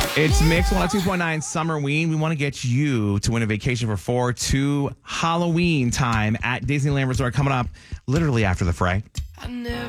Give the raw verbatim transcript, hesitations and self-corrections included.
It's Mix one oh two point nine Summerween. We want to get you to win a vacation for four to Halloween time at Disneyland Resort coming up literally after the fray. I never